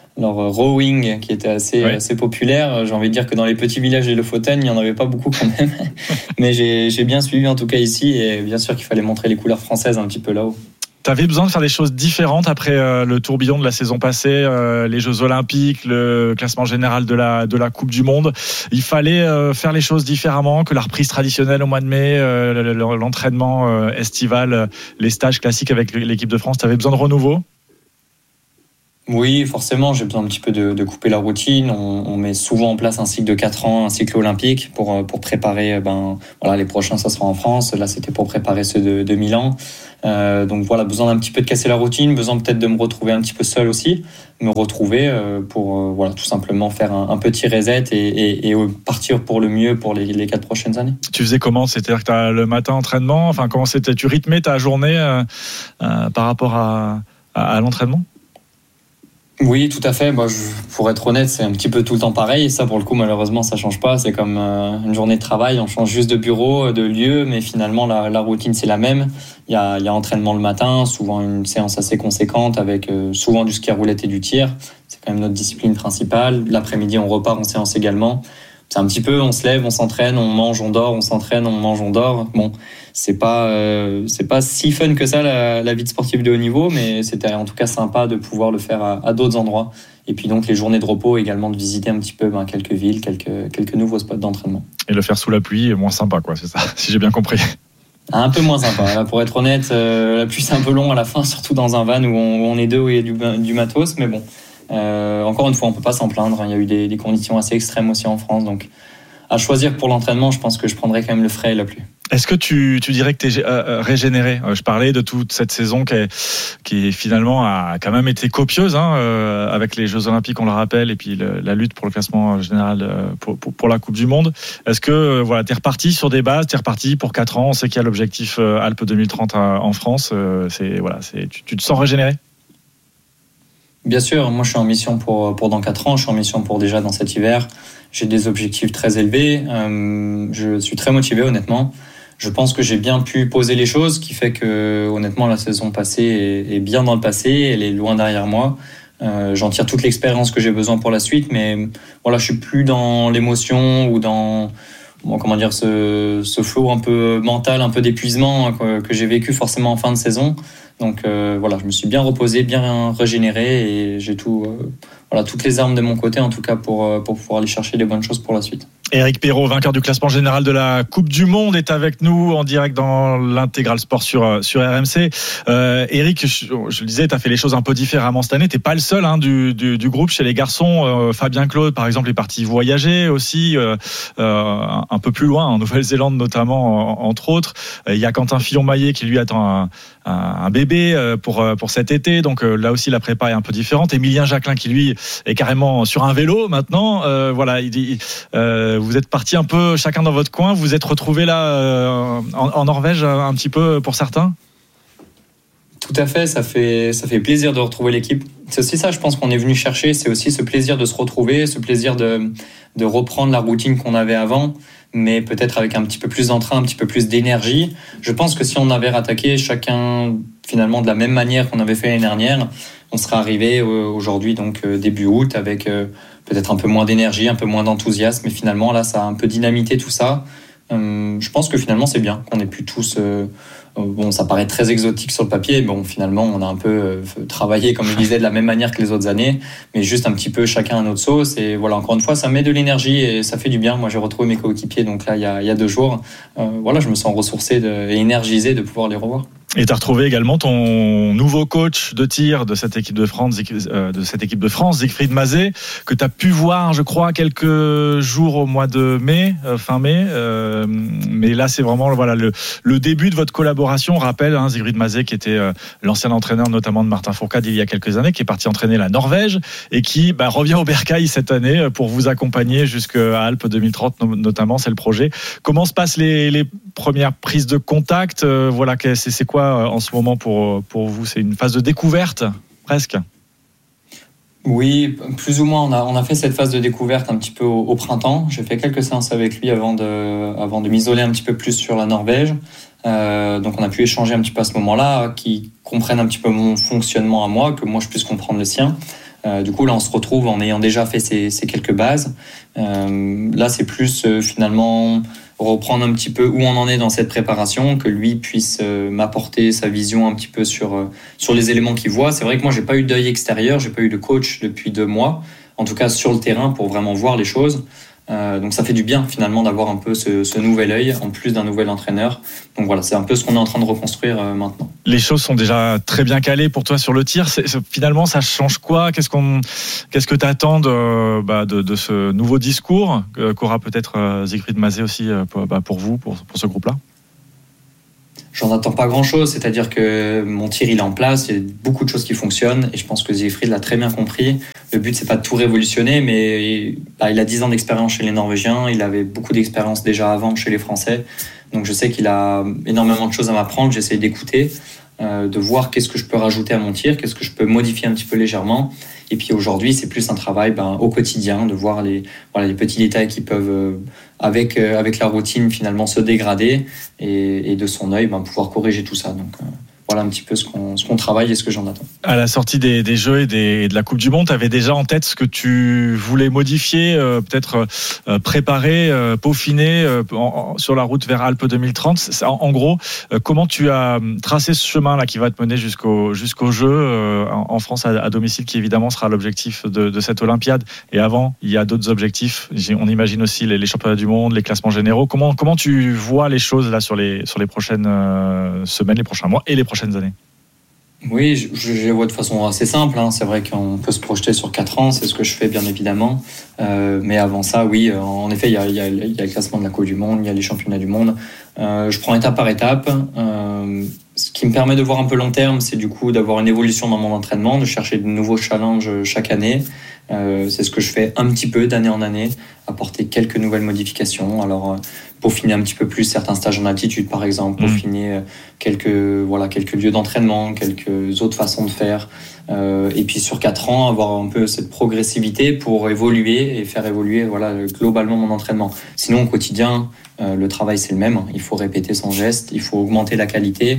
U: rowing qui était assez populaire. J'ai envie de dire que dans les petits villages des Lofoten, il n'y en avait pas beaucoup quand même. Mais j'ai bien suivi en tout cas ici, et bien sûr qu'il fallait montrer les couleurs françaises un petit peu là-haut.
D: Tu avais besoin de faire des choses différentes après le tourbillon de la saison passée, les Jeux Olympiques, le classement général de la Coupe du Monde. Il fallait faire les choses différemment que la reprise traditionnelle au mois de mai, l'entraînement estival, les stages classiques avec l'équipe de France. Tu avais besoin de renouveau?
U: Oui, forcément, j'ai besoin un petit peu de couper la routine. On met souvent en place un cycle de 4 ans, un cycle olympique pour préparer, les prochains, ça sera en France. Là, c'était pour préparer ceux de Milan. Donc voilà, besoin d'un petit peu de casser la routine, besoin peut-être de me retrouver un petit peu seul aussi, me retrouver pour tout simplement faire un petit reset et partir pour le mieux pour les 4 prochaines années.
D: Tu faisais comment ? C'est-à-dire que t'as le matin entraînement, enfin comment c'était ? Tu rythmais ta journée par rapport à l'entraînement ?
U: Oui, tout à fait. Pour être honnête, c'est un petit peu tout le temps pareil. Et ça, pour le coup, malheureusement, ça change pas. C'est comme une journée de travail. On change juste de bureau, de lieu, mais finalement, la routine, c'est la même. Il y a entraînement le matin, souvent une séance assez conséquente avec souvent du ski à roulette et du tir. C'est quand même notre discipline principale. L'après-midi, on repart en séance également. C'est un petit peu, on se lève, on s'entraîne, on mange, on dort, on s'entraîne, on mange, on dort. Bon, c'est pas si fun que ça la vie de sportif de haut niveau, mais c'était en tout cas sympa de pouvoir le faire à d'autres endroits. Et puis donc les journées de repos également, de visiter un petit peu quelques villes, quelques nouveaux spots d'entraînement.
D: Et le faire sous la pluie est moins sympa, quoi, c'est ça, si j'ai bien compris.
U: Un peu moins sympa. Là, pour être honnête, la pluie c'est un peu long à la fin, surtout dans un van où on est deux, où il y a du matos, mais bon. Encore une fois, on peut pas s'en plaindre. Il y a eu des conditions assez extrêmes aussi en France, donc à choisir pour l'entraînement, je pense que je prendrais quand même le frais et la pluie.
D: Est-ce que tu dirais que tu es régénéré ? Je parlais de toute cette saison qui finalement a quand même été copieuse, avec les Jeux Olympiques, on le rappelle, et puis la lutte pour le classement général pour la Coupe du Monde. Est-ce que tu es reparti sur des bases, tu es reparti pour 4 ans ? On sait qu'il y a l'objectif Alpes 2030 en France. Tu te sens régénéré ?
U: Bien sûr, moi je suis en mission pour dans 4 ans, je suis en mission pour déjà dans cet hiver. J'ai des objectifs très élevés, je suis très motivé honnêtement. Je pense que j'ai bien pu poser les choses, ce qui fait que honnêtement la saison passée est bien dans le passé, elle est loin derrière moi. J'en tire toute l'expérience que j'ai besoin pour la suite, mais voilà, je suis plus dans l'émotion ou dans ce flow un peu mental, un peu d'épuisement que j'ai vécu forcément en fin de saison. Donc je me suis bien reposé, bien régénéré et j'ai toutes les armes de mon côté en tout cas pour pouvoir aller chercher les bonnes choses pour la suite.
D: Éric Perrault, vainqueur du classement général de la Coupe du Monde, est avec nous en direct dans l'Intégral Sport sur RMC. Éric, je le disais, tu as fait les choses un peu différemment cette année. Tu n'es pas le seul du groupe chez les garçons. Fabien Claude, par exemple, est parti voyager aussi un peu plus loin, en Nouvelle-Zélande notamment, entre autres. Il y a Quentin Fillon-Maillet qui lui attend un bébé pour cet été. Donc là aussi, la prépa est un peu différente. Émilien Jacquelin qui, lui, est carrément sur un vélo maintenant. Vous êtes partis un peu chacun dans votre coin. Vous êtes retrouvés là en Norvège un petit peu pour certains.
U: Tout à fait, ça fait plaisir de retrouver l'équipe. C'est aussi ça, je pense qu'on est venu chercher. C'est aussi ce plaisir de se retrouver, ce plaisir de reprendre la routine qu'on avait avant, mais peut-être avec un petit peu plus d'entrain, un petit peu plus d'énergie. Je pense que si on avait rattaqué chacun finalement de la même manière qu'on avait fait l'année dernière, on serait arrivé aujourd'hui, donc début août, avec peut-être un peu moins d'énergie, un peu moins d'enthousiasme, mais finalement là ça a un peu dynamité tout ça. Je pense que finalement c'est bien qu'on ait pu tous ça paraît très exotique sur le papier, mais finalement on a un peu travaillé, comme je disais, de la même manière que les autres années, mais juste un petit peu chacun à notre sauce. Et voilà, encore une fois, ça met de l'énergie et ça fait du bien. Moi j'ai retrouvé mes coéquipiers donc là il y a 2 jours. Je me sens ressourcé et énergisé de pouvoir les revoir.
D: Et tu as retrouvé également ton nouveau coach de tir de cette équipe de France, Siegfried Mazet, que tu as pu voir, je crois, quelques jours au mois de mai, fin mai. Mais là, c'est vraiment le début de votre collaboration. On rappelle, Siegfried Mazet, qui était l'ancien entraîneur notamment de Martin Fourcade il y a quelques années, qui est parti entraîner la Norvège et qui revient au Bercail cette année pour vous accompagner jusqu'à Alpes 2030 notamment, c'est le projet. Comment se passent les premières prises de contact ? C'est quoi en ce moment pour vous ? C'est une phase de découverte, presque ?
U: Oui, plus ou moins. On a fait cette phase de découverte un petit peu au printemps. J'ai fait quelques séances avec lui avant de m'isoler un petit peu plus sur la Norvège. Donc on a pu échanger un petit peu à ce moment-là, qu'il comprenne un petit peu mon fonctionnement à moi, que moi je puisse comprendre le sien. Du coup, là, on se retrouve en ayant déjà fait ces quelques bases. Là, c'est plus finalement reprendre un petit peu où on en est dans cette préparation, que lui puisse m'apporter sa vision un petit peu sur les éléments qu'il voit. C'est vrai que moi, j'ai pas eu d'œil extérieur, j'ai pas eu de coach depuis 2 mois, en tout cas sur le terrain pour vraiment voir les choses. Donc ça fait du bien finalement d'avoir un peu ce nouvel œil en plus d'un nouvel entraîneur. Donc voilà, c'est un peu ce qu'on est en train de reconstruire maintenant.
D: Les choses sont déjà très bien calées pour toi sur le tir. Finalement, ça change quoi ? Qu'est-ce que tu attends de ce nouveau discours qu'aura peut-être Siegfried Mazet aussi pour vous, pour ce groupe-là ?
U: J'en attends pas grand-chose, c'est-à-dire que mon tir il est en place, il y a beaucoup de choses qui fonctionnent et je pense que Siegfried l'a très bien compris. Le but c'est pas de tout révolutionner, mais il a 10 ans d'expérience chez les Norvégiens, il avait beaucoup d'expérience déjà avant chez les Français, donc je sais qu'il a énormément de choses à m'apprendre, j'essaie d'écouter, de voir qu'est-ce que je peux rajouter à mon tir, qu'est-ce que je peux modifier un petit peu légèrement. Et puis aujourd'hui, c'est plus un travail au quotidien, de voir les petits détails qui peuvent, avec la routine, finalement se dégrader et de son œil, pouvoir corriger tout ça. Donc voilà un petit peu ce qu'on travaille et ce que j'en attends. À
D: la sortie des Jeux et de la Coupe du Monde, tu avais déjà en tête ce que tu voulais modifier, peut-être préparer, peaufiner sur la route vers Alpes 2030. En gros, comment tu as tracé ce chemin-là qui va te mener jusqu'au Jeux en France à domicile, qui évidemment sera l'objectif de cette Olympiade. Et avant, il y a d'autres objectifs. On imagine aussi les championnats du monde, les classements généraux. Comment tu vois les choses là sur les prochaines semaines, les prochains mois et les prochaines années?
U: Oui, je les vois de façon assez simple. C'est vrai qu'on peut se projeter sur 4 ans, c'est ce que je fais bien évidemment. Mais avant ça, oui, en effet, il y a le classement de la Coupe du Monde, il y a les championnats du monde. Je prends étape par étape. Ce qui me permet de voir un peu long terme, c'est du coup d'avoir une évolution dans mon entraînement, de chercher de nouveaux challenges chaque année. C'est ce que je fais un petit peu d'année en année, apporter quelques nouvelles modifications. Alors, peaufiner un petit peu plus certains stages en altitude, par exemple, peaufiner quelques lieux d'entraînement, quelques autres façons de faire. Et puis sur 4 ans, avoir un peu cette progressivité pour évoluer et faire évoluer globalement mon entraînement. Sinon, au quotidien, le travail, c'est le même. Il faut répéter son geste, il faut augmenter la qualité.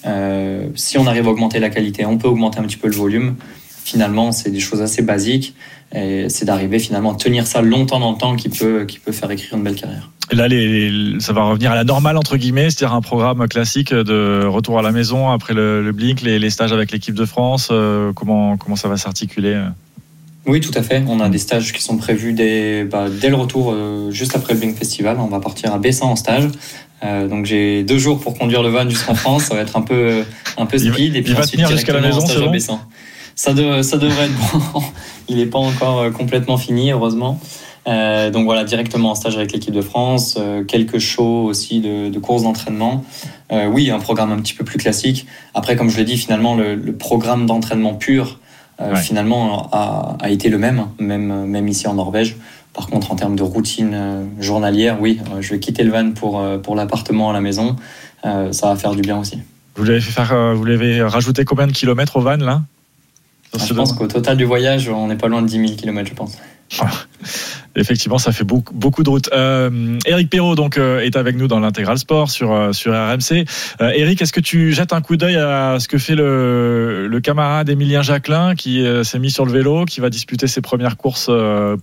U: Si on arrive à augmenter la qualité, on peut augmenter un petit peu le volume. Finalement, c'est des choses assez basiques. Et c'est d'arriver finalement à tenir ça longtemps dans le temps qui peut faire écrire une belle carrière.
D: Et là, ça va revenir à la normale, entre guillemets, c'est-à-dire un programme classique de retour à la maison après le Blink, les stages avec l'équipe de France. Comment ça va s'articuler ?
U: Oui, tout à fait. On a des stages qui sont prévus dès le retour, juste après le Blink Festival. On va partir à Bessan en stage. Donc j'ai 2 jours pour conduire le van jusqu'en France. Ça va être un peu speed. Et puis
D: il va tenir jusqu'à la maison, c'est bon ?
U: Ça devrait être bon. Il n'est pas encore complètement fini, heureusement. Donc voilà, directement en stage avec l'équipe de France, quelques shows aussi de courses d'entraînement. Oui, un programme un petit peu plus classique. Après, comme je l'ai dit, finalement, le programme d'entraînement pur, finalement, a été le même ici en Norvège. Par contre, en termes de routine journalière, oui, je vais quitter le van pour l'appartement à la maison. Ça va faire du bien aussi.
D: Vous l'avez rajouté combien de kilomètres au van, là ?
U: Je pense qu'au total du voyage, on n'est pas loin de 10 000 km, je pense.
D: Effectivement, ça fait beaucoup de route. Eric Perrault donc est avec nous dans l'Intégral Sport sur RMC. Eric, est-ce que tu jettes un coup d'œil à ce que fait le camarade Émilien Jacquelin qui s'est mis sur le vélo, qui va disputer ses premières courses de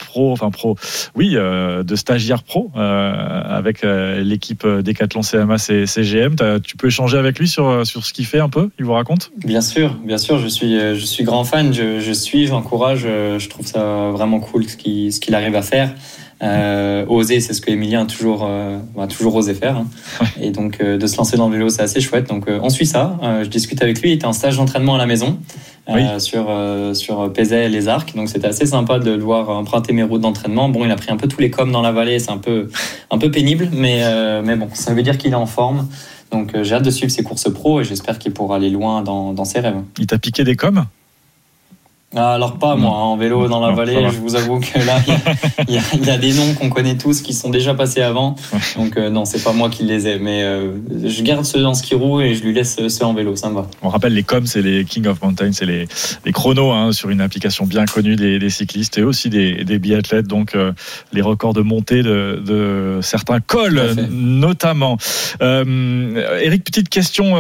D: stagiaire pro avec l'équipe Décathlon CMA CGM. Tu peux échanger avec lui sur ce qu'il fait un peu? Il vous raconte? Bien sûr,
U: je suis grand fan, j'encourage, je trouve ça vraiment cool ce qu'il arrive à faire. Oser, c'est ce que Émilien a toujours osé faire, et donc de se lancer dans le vélo, c'est assez chouette. Donc on suit ça, je discute avec lui. Il était en stage d'entraînement à la maison sur Pézet et les Arcs, donc c'était assez sympa de le voir emprunter mes routes d'entraînement. Bon, il a pris un peu tous les coms dans la vallée, c'est un peu pénible, mais bon, ça veut dire qu'il est en forme. Donc j'ai hâte de suivre ses courses pro et j'espère qu'il pourra aller loin dans ses rêves.
D: Il t'a piqué des coms?
U: Alors pas moi, en vélo dans la vallée, je vous avoue que là il y a des noms qu'on connaît tous qui sont déjà passés avant, donc non, c'est pas moi qui les ai, mais je garde ceux en ski roue et je lui laisse ceux en vélo, ça me va.
D: On rappelle, les coms, c'est les King of Mountain, c'est les chronos sur une application bien connue des cyclistes et aussi des biathlètes, donc les records de montée de certains cols notamment. Eric, petite question,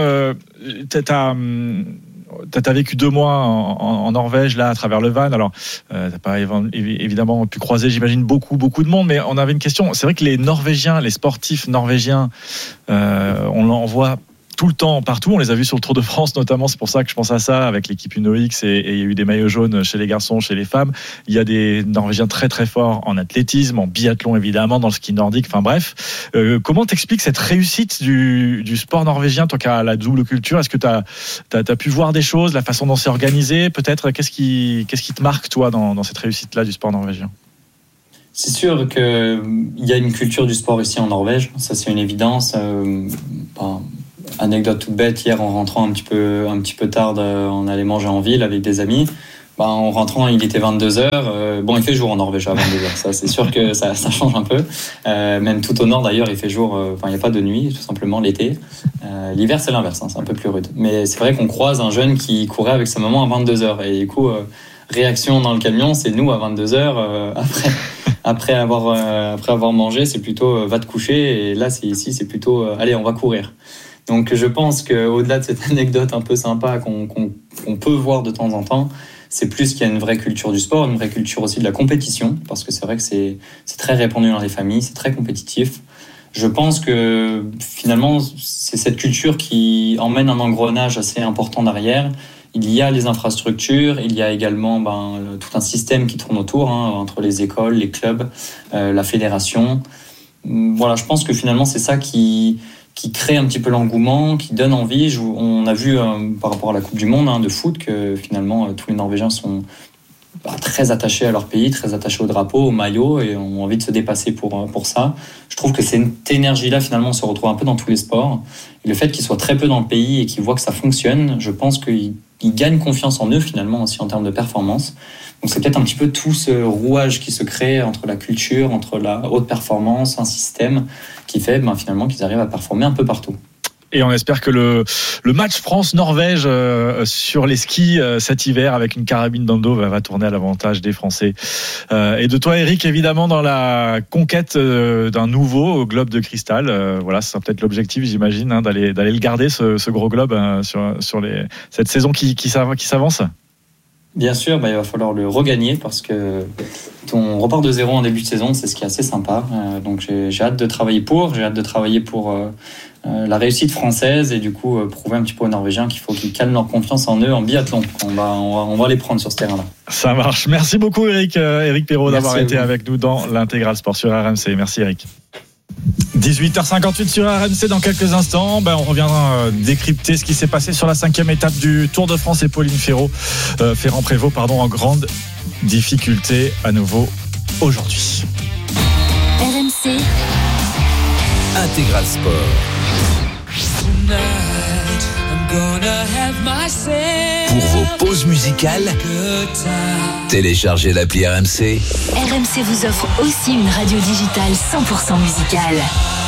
D: T'as vécu 2 mois en Norvège là à travers le van. Alors t'as pas évidemment pu croiser, j'imagine, beaucoup de monde, mais on avait une question. C'est vrai que les sportifs norvégiens, on en voit tout le temps, partout. On les a vus sur le Tour de France notamment, c'est pour ça que je pense à ça, avec l'équipe UnoX, et il y a eu des maillots jaunes chez les garçons, chez les femmes. Il y a des Norvégiens très très forts en athlétisme, en biathlon évidemment, dans le ski nordique, enfin bref. Comment t'expliques cette réussite du sport norvégien, toi qui as la double culture? Est-ce que t'as pu voir des choses, la façon dont c'est organisé, peut-être? Qu'est-ce qui te marque, toi, dans cette réussite-là du sport norvégien?
U: C'est sûr qu'il y a une culture du sport ici en Norvège, ça c'est une évidence. Anecdote toute bête, hier en rentrant un petit peu tard, on allait manger en ville avec des amis. En rentrant, il était 22h. Il fait jour en Norvège à 22h. Ça, c'est sûr que ça change un peu. Même tout au nord, d'ailleurs, il fait jour. Il n'y a pas de nuit, tout simplement, l'été. L'hiver, c'est l'inverse. C'est un peu plus rude. Mais c'est vrai qu'on croise un jeune qui courait avec sa maman à 22h. Et du coup, réaction dans le camion, c'est nous à 22h. Après avoir mangé, c'est plutôt va te coucher. Et là, ici, c'est plutôt allez, on va courir. Donc, je pense qu'au-delà de cette anecdote un peu sympa qu'on peut voir de temps en temps, c'est plus qu'il y a une vraie culture du sport, une vraie culture aussi de la compétition, parce que c'est vrai que c'est très répandu dans les familles, c'est très compétitif. Je pense que finalement, c'est cette culture qui emmène un engrenage assez important derrière. Il y a les infrastructures, il y a également tout un système qui tourne autour, entre les écoles, les clubs, la fédération. Voilà, je pense que finalement, c'est ça qui crée un petit peu l'engouement, qui donne envie. On a vu par rapport à la Coupe du Monde de foot que finalement tous les Norvégiens sont très attachés à leur pays, très attachés au drapeau, au maillot, et ont envie de se dépasser pour ça. Je trouve que cette énergie-là, finalement, on se retrouve un peu dans tous les sports. Et le fait qu'ils soient très peu dans le pays et qu'ils voient que ça fonctionne, je pense qu'ils gagnent confiance en eux, finalement, aussi en termes de performance. Donc c'est peut-être un petit peu tout ce rouage qui se crée entre la culture, entre la haute performance, un système qui fait finalement qu'ils arrivent à performer un peu partout.
D: Et on espère que le match France-Norvège sur les skis cet hiver avec une carabine dans le dos va tourner à l'avantage des Français. Et de toi, Eric, évidemment, dans la conquête d'un nouveau globe de cristal. Voilà, ce sera peut-être l'objectif, j'imagine, d'aller le garder, ce gros globe, sur cette saison qui s'avance.
U: Bien sûr, il va falloir le regagner parce que on repart de zéro en début de saison, c'est ce qui est assez sympa. Donc j'ai hâte de travailler pour la réussite française et du coup prouver un petit peu aux Norvégiens qu'il faut qu'ils calment leur confiance en eux en biathlon. On va les prendre sur ce terrain-là.
D: Ça marche. Merci beaucoup Eric Perrault d'avoir été avec nous dans l'Intégral Sport sur RMC. Merci Eric. 18h58 sur RMC. Dans quelques instants, on reviendra décrypter ce qui s'est passé sur la 5e étape du Tour de France et Pauline Ferrand-Prévot, en grande difficulté à nouveau aujourd'hui.
S: RMC
M: Intégral Sport. Pour vos pauses musicales, téléchargez l'appli RMC.
F: RMC vous offre aussi une radio digitale 100% musicale.